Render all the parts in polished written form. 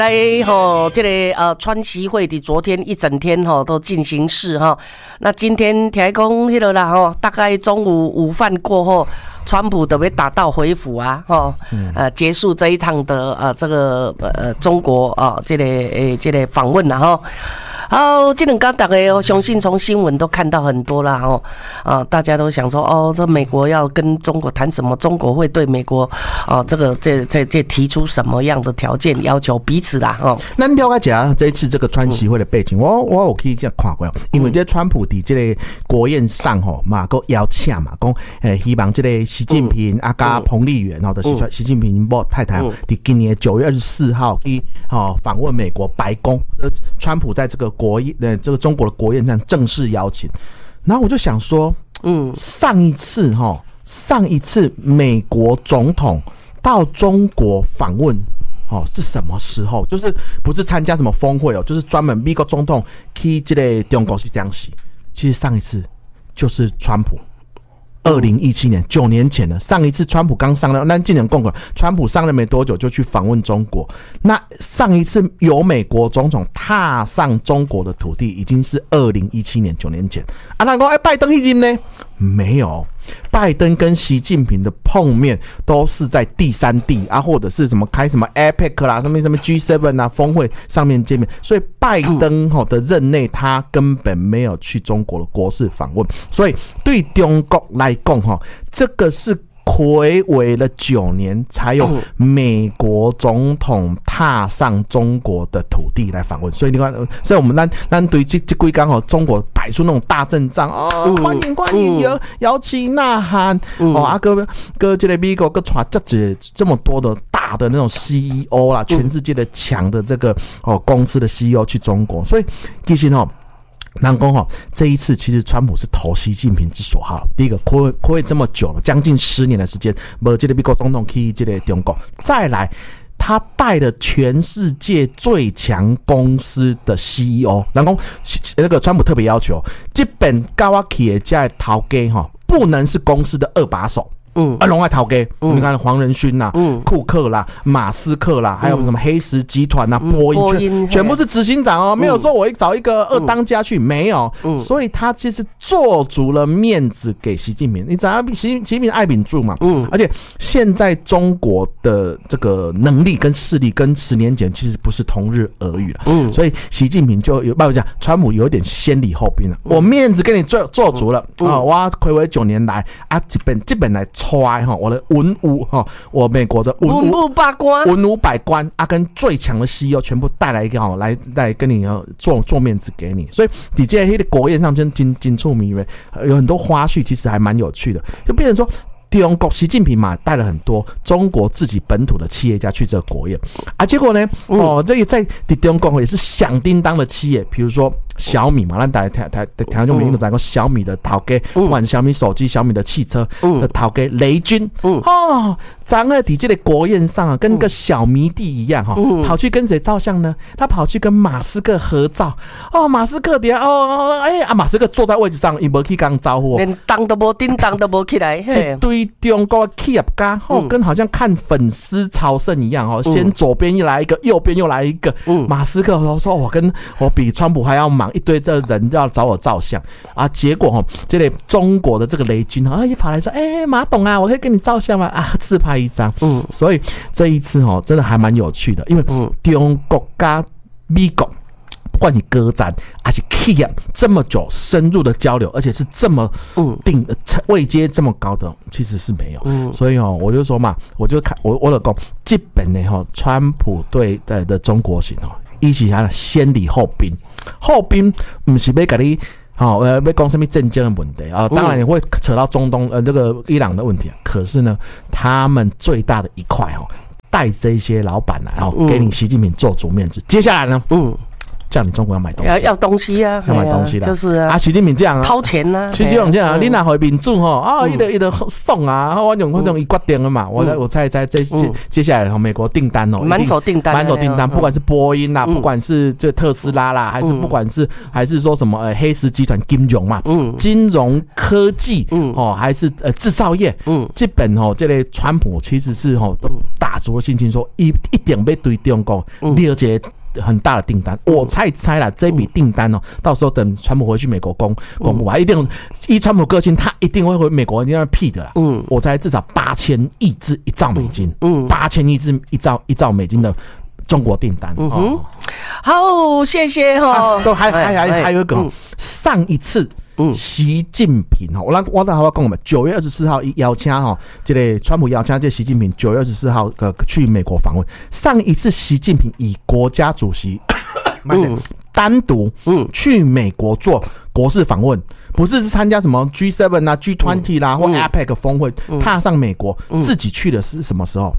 在这个川习会的昨天一整天都进行式那今天听讲迄个啦大概中午午饭过后，川普就要打道回府啊结束这一趟的这个中国这个访问啦这两天大家相信从新闻都看到很多啦大家都想说这美国要跟中国谈什么，中国会对美国这提出什么样的条件要求彼此啦咱了解一下这一次这个川习会的背景，我有去这看过，因为这川普伫这个国宴上嘛个邀请嘛，讲希望这个习近平加彭丽媛就是习近平某太太伫今年9月24号去访问美国白宫，川普在这个这个中国的国宴上正式邀请，然后我就想说，上一次美国总统到中国访问是什么时候？就是不是参加什么峰会就是专门美国总统去这个中国是这样子。其实上一次就是川普。2017年9年前了，上一次川普刚上任，那今年共和川普上任没多久就去访问中国。那上一次有美国总统踏上中国的土地，已经是2017年9年前。那说拜登已经呢？没有，拜登跟习近平的碰面都是在第三地或者是什么开什么 APEC 啦，什么 G7 峰会上面见面，所以拜登的任内他根本没有去中国的国事访问，所以对中国来讲这个是睽违了9年才有美国总统踏上中国的土地来访问，所以你看，所以我们咱对这几天中国摆出那种大阵仗欢迎摇旗呐喊哥这个美国个传这么多的大的那种 CEO 啦，全世界的强的这个公司的 CEO 去中国，所以其实人讲这一次其实川普是投习近平之所好。第一个亏这么久了，将近10年的时间，没这个美国总统去这个中国，再来他带了全世界最强公司的 CEO。人讲那个川普特别要求，这本跟我去的这些头家不能是公司的2把手。拢爱头家，你看黄仁勋啦、库克啦、马斯克啦，还有什么黑石集团啦、波音全部是执行长没有说我找一个2当家去，没有，所以他其实做足了面子给习近平。你知道习近平爱秉住嘛？而且现在中国的这个能力跟势力跟10年前其实不是同日而语了，所以习近平就有办法讲，川普有点先礼后兵了，我面子给你做足了我睽违9年来这本来揣我的文武我美国的文武百官跟最强的 CEO 全部带来一个来跟你做面子给你，所以你在那个国宴上真出名，有很多花絮，其实还蛮有趣的，就变成说中国习近平嘛带了很多中国自己本土的企业家去这个国宴结果呢这个在中国也是响叮当的企业，比如说小米嘛，咱大家听众朋友都知道小米的头家，不管小米手机、小米的汽车的头家雷军咱在这个国宴上跟个小迷弟一样跑去跟谁照相呢？他跑去跟马斯克合照马斯克马斯克坐在位置上，他没去跟招呼连当都没叮当都没起来， 一堆中国企业家跟好像看粉丝朝圣一样先左边又来一个，右边又来一个马斯克说我比川普还要忙，一堆的人要找我照相结果这里中国的这个雷军也跑来说马董我可以跟你照相吗自拍一张所以这一次真的还蛮有趣的，因为中国跟美国不管你歌战还是企业这么久深入的交流，而且是这么位阶这么高的，其实是没有所以我就说嘛，我就看我就说这本的川普对的中国行一起他先礼后兵不是要给你要讲什么政经的问题当然也会扯到中东这个伊朗的问题，可是呢他们最大的一块带这些老板来给你习近平做足面子。接下来呢叫你中国要买东西， 要东西啊， 要买东西啦， 就是啊， 习近平这样啊， 掏钱啊， 习近平这样啊，你拿回民主吼一直送啊，我用一决定了嘛，我猜接下来美国订单哦， 满手订单， 不管是波音啦，不管是这特斯拉啦，还是不管是还是说什么黑石集团金融嘛，金融科技还是制造业，基本这类川普其实是都打足了信心说一定要对中国了解很大的订单，我猜啦，这笔订单到时候等川普回去美国公布吧，一定依川普个性，他一定会回美国一定要批的啦。我猜至少8000亿至1兆美金，8000亿至1兆美金的中国订单。 好，谢谢哈。 都还有一个上一次。习近平我再好好讲嘛，9月24号邀请这个川普邀请这习近平9月24号去美国访问。上一次习近平以国家主席单独去美国做国事访问，不是参加什么 G7 啊 G20 啦或 APEC 峰会，踏上美国自己去的是什么时候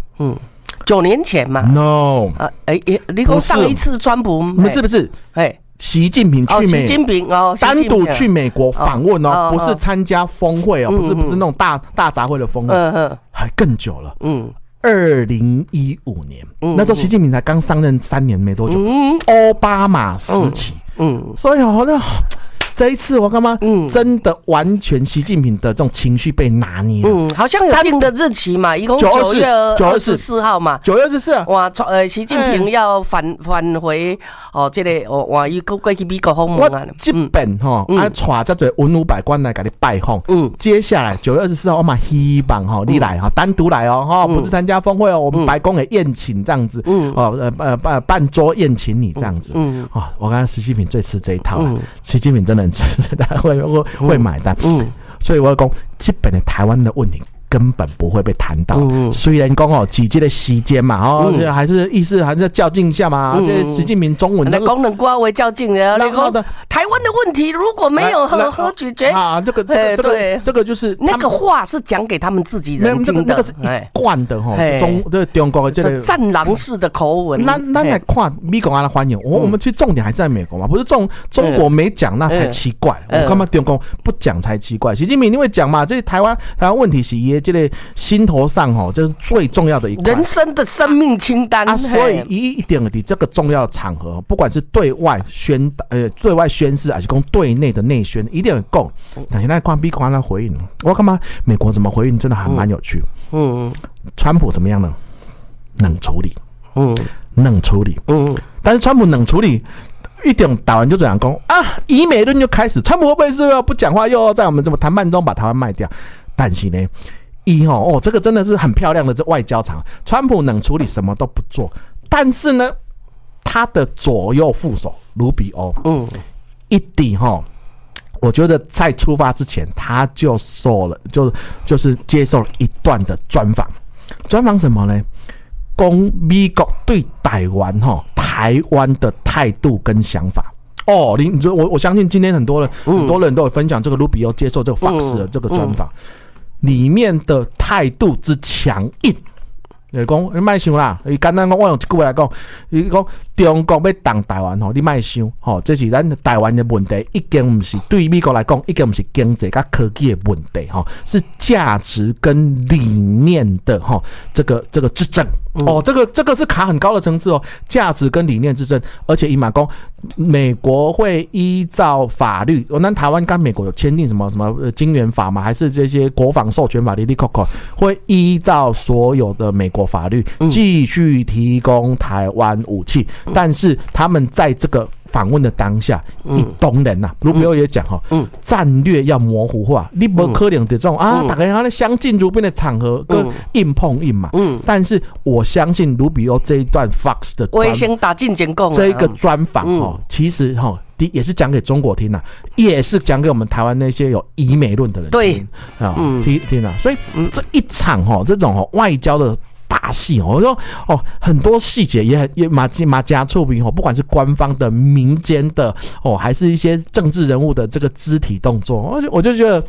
？9年前嘛。 No 你说上一次川普不是习近平去美，单独去美国访问不是参加峰会不是那种大杂会的峰会，还更久了。2015年，那时候习近平才刚上任3年没多久，奥巴马时期，所以那这一次我干嘛？真的完全习近平的这种情绪被拿捏了。 好像有定的日期嘛，一共9月24号嘛。 9月24号， 哇，习近平要返回这个哇，伊过去美国访问啊。 基本带这最文武百官来给你拜访。接下来9月24号，我嘛希望你来单独来不是参加峰会我们白宫也宴请这样子。办桌宴请你这样子。我看习近平最吃这一套了。习近平真的。他会买单，所以我要讲，基本的台湾的问题根本不会被谈到。虽然讲几届的时间嘛，还是意思还是要较劲一下嘛。这习近平中文的功能瓜为较劲的，台湾的问题如果没有何咀嚼啊，这个就是那个话是讲给他们自己人听的， 那个是一贯的中国的这个战狼式的口吻。 咱来看美国安的欢迎，我们去重点还是在美国嘛，不是中国没讲那才奇怪。我干嘛中国不讲才奇怪？习近平一定会讲嘛，这台湾问题是也这个心头上这是最重要的一块， 人生的生命清单所以一点的这个重要的场合，不管是对外宣示还是对内的内宣，一定很够。但现在看美国的回应，我干嘛美国怎么回应真的还蛮有趣。川普怎么样呢？冷处理，冷处理，但是川普冷处理。一点打完就这样讲以美论就开始，川普会不会是要不讲话，又要在我们这么谈判中把台湾卖掉？但是呢，这个真的是很漂亮的这外交场，川普冷处理什么都不做，但是呢，他的左右副手卢比欧，一定我觉得在出发之前他就说了，就是接受了一段的专访，专访什么呢？讲美国对台湾的态度跟想法。我相信今天很多人都有分享这个卢比欧接受这个 Fox 的这个专访，里面的态度之强硬。就是讲你别想啦，简单讲，我用一句话来讲，伊讲中国要挡台湾你别想，这是咱台湾的问题，已经不是对美国来讲，已经不是经济跟科技的问题是价值跟理念的这个之争。这个是卡很高的层次价值跟理念之争，而且伊嘛讲美国会依照法律，那台湾跟美国有签订什么金援法嘛，还是这些国防授权法会依照所有的美国法律继续提供台湾武器，但是他们在这个访问的当下，当然啦，卢比欧也讲战略要模糊化，你不可能这种大家相敬如宾的场合跟硬碰硬嘛。但是我相信卢比欧这一段 Fox 的我先打进简讲这一个专访其实也是讲给中国听的，也是讲给我们台湾那些有以美论的人听听啊。所以这一场这种外交的大戏我说很多细节也马加触屏不管是官方的、民间的还是一些政治人物的这个肢体动作，我就觉得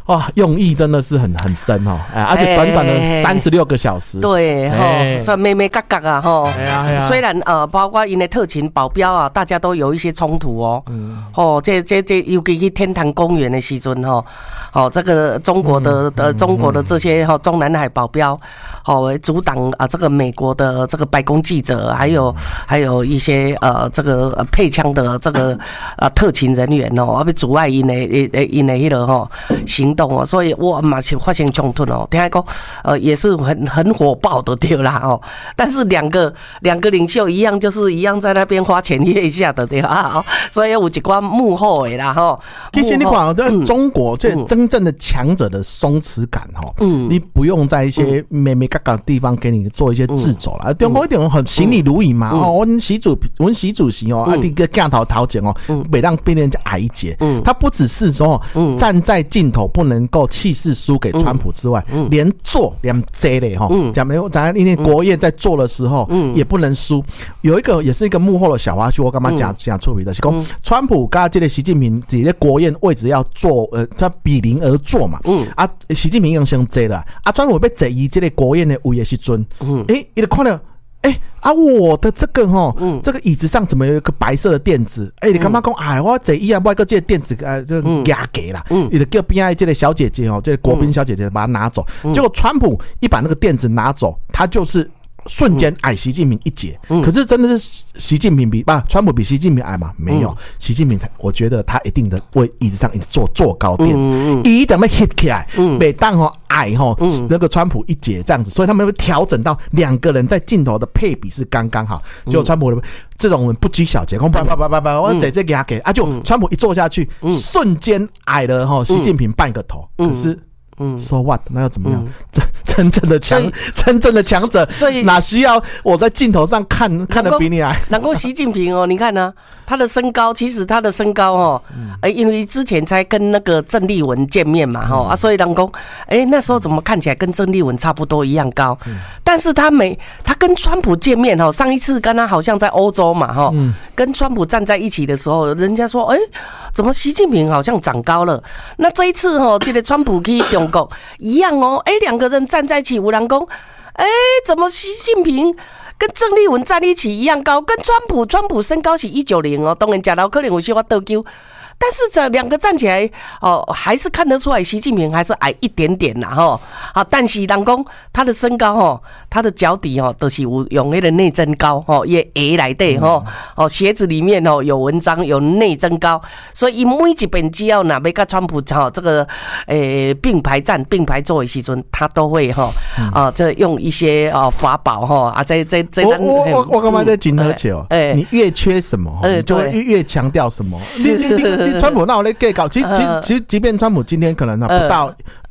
哇，用意真的是很深哦，而且短短的36个小时。 对哈，这妹妹嘎嘎啊哈。虽然包括因的特勤保镖啊，大家都有一些冲突哦。这尤其去天坛公园的时阵哈，这个中国的这些中南海保镖，阻挡这个美国的这个白宫记者，还有一些这个配枪的这个特勤人员哦，要阻碍因的迄个行动哦，所以我嘛是发生冲突哦，听讲也是很火爆的对啦哦，但是两个领袖一样，就是一样在那边花前月下的对啊，所以有一寡幕后的啦哈。 其实你看在中国这真正的强者的松弛感哈，你不用在一些美美嘎嘎的地方给你做一些制肘啦，中国一点很行礼如仪嘛哦，我们习主席哦，这个镜头头前哦，别让别人家矮一截，他不只是说站在镜头不能够气势输给川普之外，连坐嘞哈，讲没有，咱因为国宴在做的时候也不能输。有一个也是一个幕后的小花絮，我干嘛讲出来的？是讲川普跟这个习近平自己的国宴位置要坐他比邻而坐嘛，习近平已经先坐了，川普被坐伊这个国宴的位的时阵，伊就看到。我的这个这个椅子上怎么有一个白色的垫子？你干嘛讲？我这一样，我个这个垫子就压给啦。你就叫边爱这个小姐姐这个国宾小姐姐把它拿走。结果川普一把那个垫子拿走，他就是瞬间矮习近平一截。可是真的是习近平川普比习近平矮吗？没有，习近平我觉得他一定的为椅子上一直坐高垫子，一定要 hit 起来，每当矮那个川普一截这样子，所以他们会调整到两个人在镜头的配比是刚刚好。结果川普这种人不拘小节，我这给他给就川普一坐下去，瞬间矮了习近平半个头。可是说 what 那要怎么样？真正的强者，所以哪需要我在镜头上看得比你矮？ 难怪习近平你看呢，他的身高其实因为之前才跟那个郑丽文见面嘛所以人讲那时候怎么看起来跟郑丽文差不多一样高？但是他跟川普见面上一次跟他好像在欧洲嘛跟川普站在一起的时候，人家说怎么习近平好像长高了？那这一次这个川普去中国一样两个人站在一起，有人讲怎么习近平跟郑丽文站一起一样高？跟川普身高是190当然吃到可能有些倒球。但是这两个站起来还是看得出来习近平还是矮一点点啦但是人讲他的身高他的脚底都是用那个内增高也鞋来的鞋子里面有文章有内增高，所以每一遍只要哪要跟川普这个并排坐的时阵，他都会这用一些法宝我干嘛在紧和球？你越缺什么就会越强调什么。你川普那我来计较，其实即便川普今天可能不到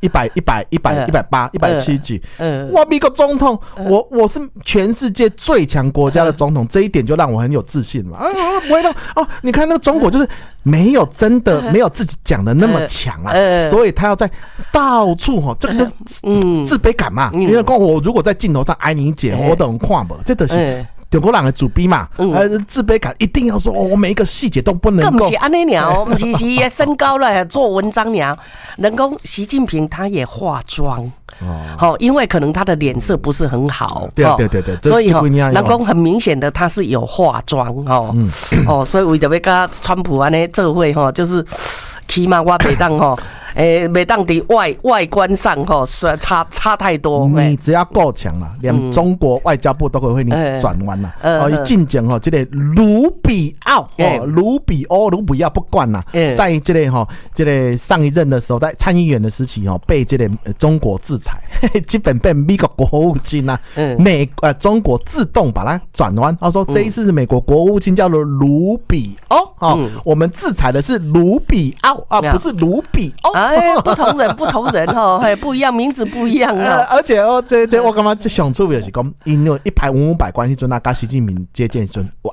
100、180、170几，我美国总统，我是全世界最强国家的总统，这一点就让我很有自信嘛。不会让你看那个中国就是没有真的没有自己讲的那么强所以他要在到处这个就是自卑感嘛。因为我如果在镜头上矮你一截，我都很看不，这都是。中国人的主逼嘛，自卑感一定要说我每一个细节都不能够。 不是安尼鸟，不是身高了做文章鸟。人工习近平他也化妆，因为可能他的脸色不是很好， 对， 所以人工很明显的他是有化妆所以为着要跟川普安尼做伙就是起码我袂当袂当在外观上差太多。 你只要够强了，连中国外交部都会为你转弯了。进前这个卢比奥不管了，在这个上一任的时候，在参议员的时期被这个中国制裁，基本被美国国务卿中国自动把它转弯，说这一次是美国国务卿叫做卢比奥我们制裁的是卢比奥不是卢比奥。 不同人不一样，名字不一样而且这我感觉最上趣味的是讲，因为100、500关系中，跟习近平接见时，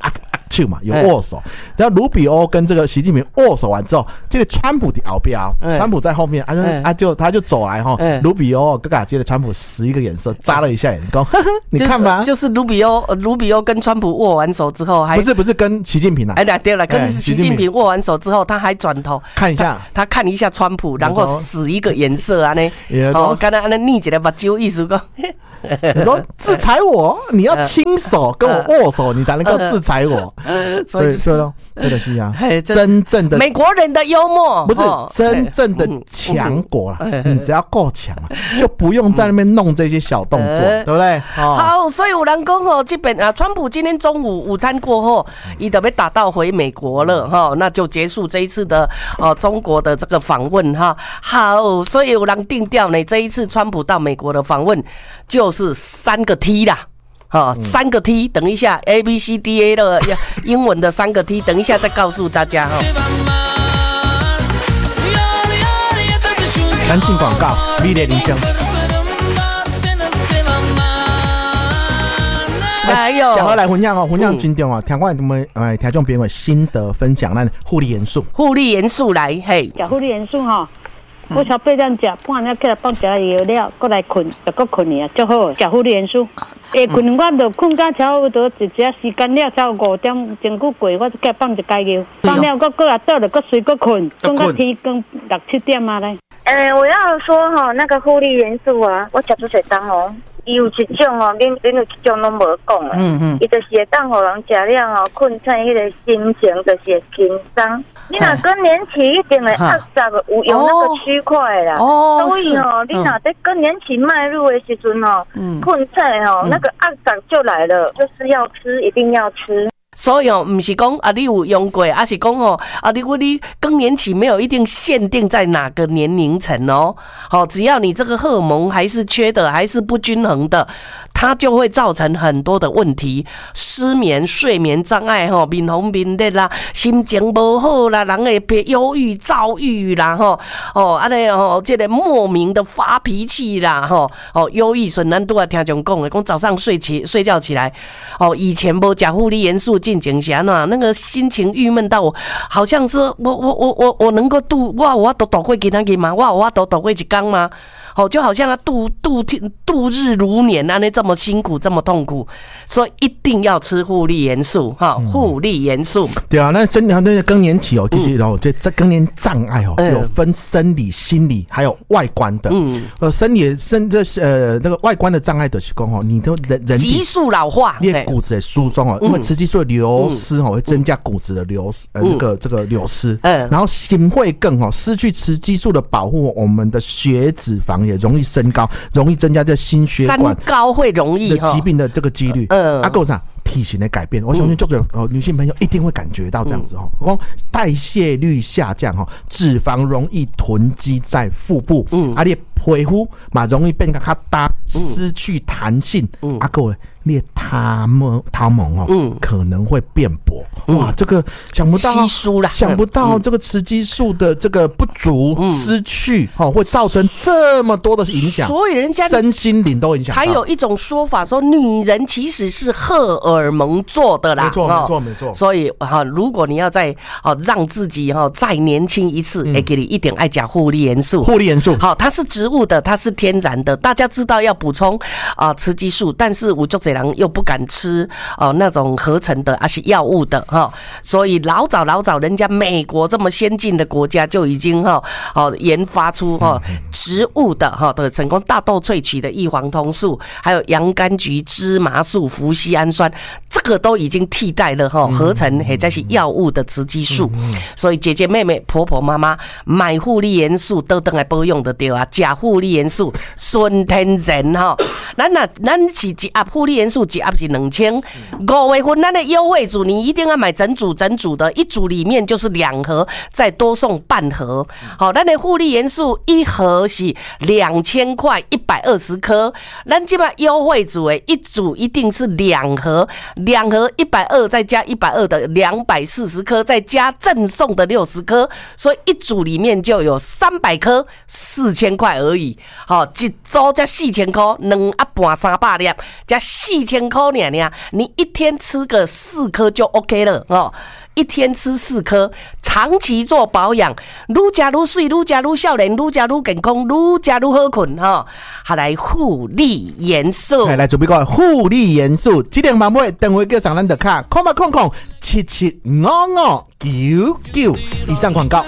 手嘛，有握手。然后卢比欧跟这个习近平握手完之后，这个川普的后边，川普在后面，他就走来哈，卢比欧哥哥接着川普11个眼色，眨了一下眼，说：“你看吧。” 就是卢比欧跟川普握完手之后，还不是跟习近平啊？ 对了，跟习近平握完手之后，他还转头看一下， 他看一下川普，然后使一个颜色啊呢，刚才那逆一个目睭意思讲。 你说制裁我，你要亲手跟我握手，你才能够制裁我。所以咯，这个是啊，真正的美国人的幽默， 不是真正的强国啦。你只要够强，就不用在那边弄这些小动作，对不对？ 好，所以有人讲吼，这边川普今天中午午餐过后，他就要打道回美国了哈，那就结束这一次的中国的这个访问哈。好，所以有人定调呢，这一次川普到美国的访问就是3个 T 啦。3个 T， 等一下 ABCDA 的英文的3个 T， 等一下再告诉大家哈。 咱进广告，美丽人生。讲回来分享分享真重要，听我们听众朋友心得分享，咱护理元素来嘿， 食护理元素哈。我超8点食，半夜起来放食药了，过来困，就搁困去啊，足好。食护理元素，困我就困到差不多一只时间了，差5点前久过，我就起来放一解药，放了我过来倒了，搁睡搁困，困到天光6、7点啊嘞。 我要说哈，那个护理元素啊，我食出侪当哦。伊有一种哦，恁有一种拢无讲诶，伊就是会当互人食了哦，困醒迄个心情就是会轻松。你若更年期一定会压榨有用那个区块啦，所以哦，你若在更年期迈入的时阵哦，困醒哦，那个压榨就来了，就是要吃，一定要吃。 所以不是讲你有用过，是讲你更年期没有一定限定在哪个年龄层哦。只要你这个荷尔蒙还是缺的，还是不均衡的，它就会造成很多的问题，失眠、睡眠障碍面红面热啦，心情不好啦，人会被忧郁、躁郁啦这个莫名的发脾气啦忧郁损咱都要听众讲的，讲早上睡觉起来以前没吃护理元素。进前是那个心情郁闷到我，好像是我能够我都度过今天吗？我都度过一天吗？就好像他度日如年这么辛苦这么痛苦，所以一定要吃护理元素护理元素。 对啊，那更年期就是这更年障碍有分生理、心理还有外观的。生理那个外观的障碍就是讲你的人激素老化， 你的骨质的疏松因为雌激素的流失会增加骨质的这个流失。然后心会更失去雌激素的保护，我们的血脂肪也容易升高，容易增加这心血管三高会容易的疾病的这个几率。够上体型的改变，我相信就是女性朋友一定会感觉到这样子代谢率下降脂肪容易囤积在腹部，你皮肤嘛容易变得较大，失去弹性，够你的头毛可能会变薄。哇，这个想不到，想不到这个雌激素的这个不足、失去会造成这么多的影响， 所以人家身心灵都影响。 才有一种说法说，女人其实是荷尔蒙做的啦。 没错。 所以如果你要再让自己再年轻一次，给你一点爱讲护理元素。它是植物的，它是天然的，大家知道要补充雌激素，但是有很多人又不敢吃那种合成的是药物的所以老早人家美国这么先进的国家就已经研发出植物的的成功，大豆萃取的异黄酮素，还有洋甘菊、芝麻素、麩酰氨酸，这个都已经替代了合成或者是药物的雌激素。所以姐姐妹妹婆婆妈妈买护理元素都回来保养就对啊，吃护理元素纯天然咱是一盒护理元素一盒是2000，5月份咱的优惠组你一定要买整组的，一组里面就是2盒，再多送半盒。咱的护理元素一盒是2000块120颗，咱这边优惠组的一组一定是2盒120再加120的240颗，再加赠送的60颗，所以一组里面就有300颗，4000块而而已，一周才4000块，2啊半300粒，才4000块尔，你一天吃个4颗就 OK 了一天吃4颗，长期做保养，愈吃愈水，愈吃愈少年，愈吃愈健康，愈吃愈好困还来护理元素， 来准备个护理元素，这点嘛买电话叫上咱的卡，0000775599，以上广告。